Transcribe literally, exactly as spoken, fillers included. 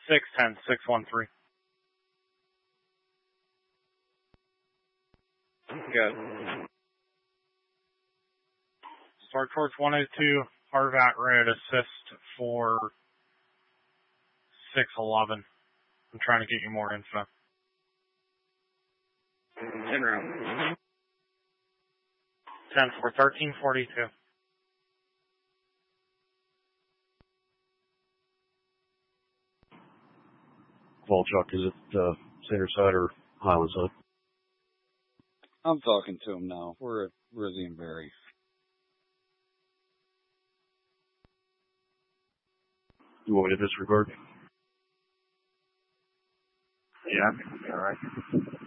six ten, six one three. Good. Start towards one oh two Harvat Road, assist for six eleven. I'm trying to get you more info. ten round. ten for thirteen forty-two. Volchuk, is it uh, Cedar Side or Highland Side? I'm talking to him now. We're at Rizzy and Berry. You want me to disregard? Yeah, I think it'll be all right.